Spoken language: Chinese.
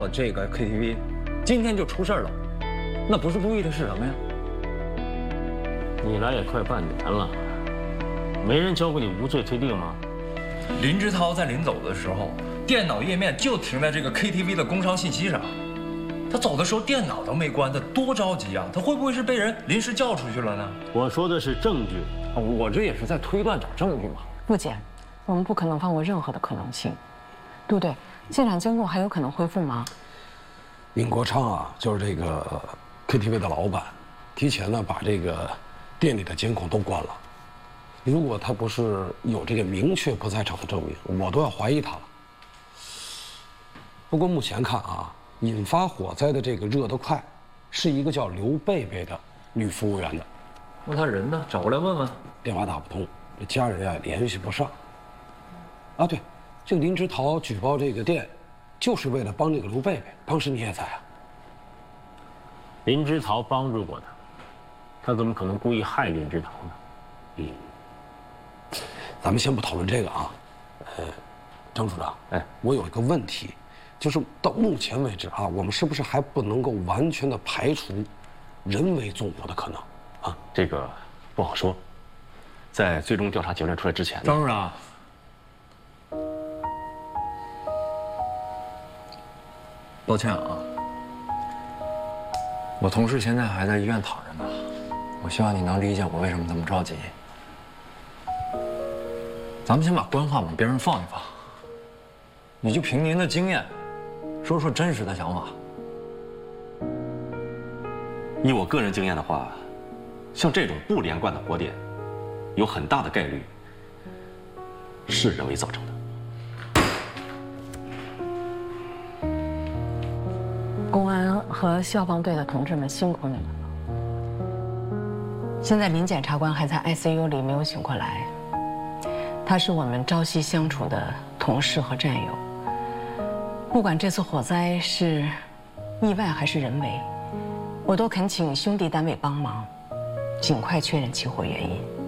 这个 KTV 今天就出事了，那不是故意的是什么呀？ 你来也快半年了，没人教过你无罪推定吗？ 林之涛在临走的时候，电脑页面就停在这个 KTV 的工商信息上。他走的时候电脑都没关，他多着急啊！他会不会是被人临时叫出去了呢？ 我说的是证据， 我这也是在推断找证据嘛。 陆姐，我们不可能放过任何的可能性，对不对？现场监控还有可能恢复吗？ 尹国昌啊，就是这个 KTV 的老板，提前呢把这个店里的监控都关了。如果他不是有这个明确不在场的证明，我都要怀疑他了。不过目前看啊，引发火灾的这个热得快，是一个叫刘贝贝的女服务员的。 那他人呢？找过来问问。电话打不通，这家人啊联系不上。啊，对，这个林之涛举报这个店，就是为了帮这个刘贝贝。当时你也在啊。 林之涛帮助过他，他怎么可能故意害林之涛呢？ 咱们先不讨论这个啊。张处长，我有一个问题，就是到目前为止啊，我们是不是还不能够完全的排除人为纵火的可能啊？ 这个不好说，在最终调查结论出来之前， 张处长，抱歉啊，我同事现在还在医院躺着呢，我希望你能理解我为什么这么着急。咱们先把官话往边上放一放，你就凭您的经验，说说真实的想法。 以我个人经验的话，像这种不连贯的火点，有很大的概率是人为造成的。 公安和消防队的同志们辛苦你们了。现在林检察官还在 ICU 里没有醒过来，他是我们朝夕相处的同事和战友。不管这次火灾是意外还是人为，我都恳请兄弟单位帮忙，尽快确认起火原因。